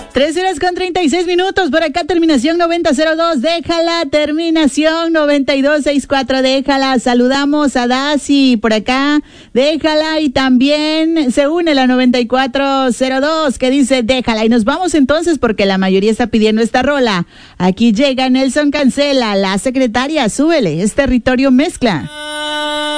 3:36. Por acá, terminación 9002. Déjala. Terminación 9264. Déjala. Saludamos a Daci por acá. Déjala. Y también se une la 9402 que dice déjala. Y nos vamos entonces porque la mayoría está pidiendo esta rola. Aquí llega Nelson Cancela, la secretaria. Súbele. Es Territorio Mezcla.